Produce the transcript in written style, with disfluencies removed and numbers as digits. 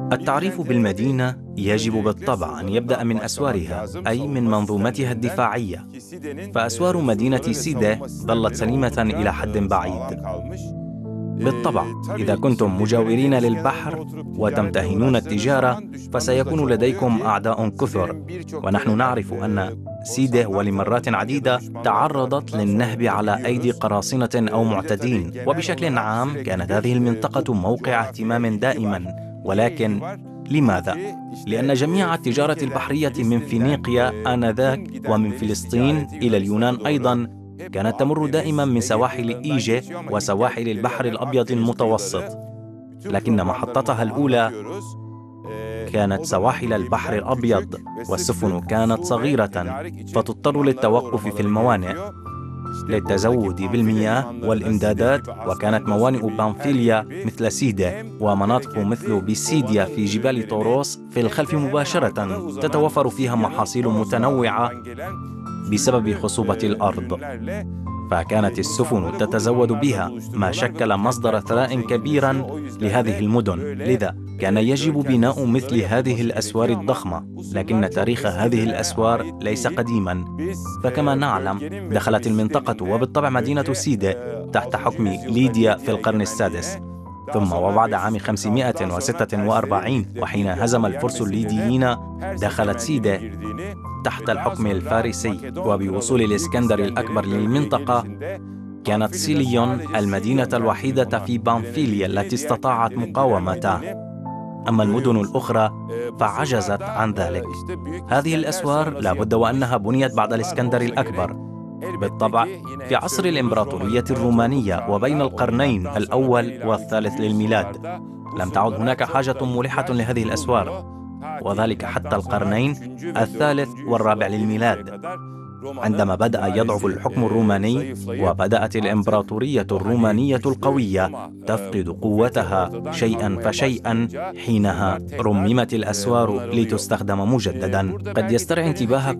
التعريف بالمدينة يجب بالطبع أن يبدأ من أسوارها، أي من منظومتها الدفاعية. فأسوار مدينة سيدة ظلت سليمة إلى حد بعيد. بالطبع إذا كنتم مجاورين للبحر وتمتهنون التجارة فسيكون لديكم أعداء كثر، ونحن نعرف أن سيدة ولمرات عديدة تعرضت للنهب على أيدي قراصنة أو معتدين، وبشكل عام كانت هذه المنطقة موقع اهتمام دائما. ولكن لماذا؟ لأن جميع التجارة البحرية من فينيقيا آنذاك ومن فلسطين إلى اليونان أيضا كانت تمر دائما من سواحل إيجه وسواحل البحر الأبيض المتوسط، لكن محطتها الأولى كانت سواحل البحر الأبيض، والسفن كانت صغيرة فتضطر للتوقف في الموانئ للتزود بالمياه والإمدادات. وكانت موانئ بامفيليا مثل سيدة ومناطق مثل بيسيديا في جبال طوروس في الخلف مباشرة تتوفر فيها محاصيل متنوعة بسبب خصوبة الأرض، فكانت السفن تتزود بها، ما شكل مصدر ثراء كبيرا لهذه المدن. لذا كان يجب بناء مثل هذه الأسوار الضخمة، لكن تاريخ هذه الأسوار ليس قديما. فكما نعلم دخلت المنطقة وبالطبع مدينة سيدة تحت حكم ليديا في القرن السادس، ثم وبعد عام 546 وحين هزم الفرس الليديين دخلت سيدة تحت الحكم الفارسي. وبوصول الإسكندر الأكبر للمنطقة كانت سيليون المدينة الوحيدة في بامفيليا التي استطاعت مقاومته، أما المدن الأخرى فعجزت عن ذلك. هذه الأسوار لا بد وأنها بنيت بعد الإسكندر الأكبر، بالطبع في عصر الإمبراطورية الرومانية وبين القرنين الأول والثالث للميلاد. لم تعد هناك حاجة ملحة لهذه الأسوار، وذلك حتى القرنين الثالث والرابع للميلاد، عندما بدأ يضعف الحكم الروماني وبدأت الإمبراطورية الرومانية القوية تفقد قوتها شيئا فشيئا. حينها رممت الأسوار لتستخدم مجددا. قد يسترعي انتباهكم